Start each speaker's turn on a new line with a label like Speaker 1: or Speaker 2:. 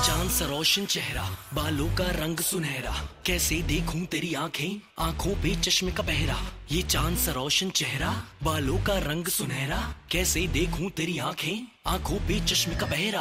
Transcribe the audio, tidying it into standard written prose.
Speaker 1: चांद सा रोशन चेहरा, बालों का रंग सुनहरा, कैसे देखूं तेरी आंखें, आंखों पे चश्मे का पहरा। ये चांद सा रोशन चेहरा, बालों का रंग सुनहरा, कैसे देखूं तेरी आंखें, आंखों पे चश्मे का पहरा।